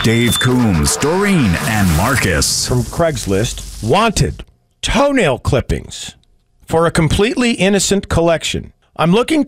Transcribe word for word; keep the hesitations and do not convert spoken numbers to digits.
Dave Coombs, Doreen, and Marcus. From Craigslist, wanted toenail clippings for a completely innocent collection. I'm looking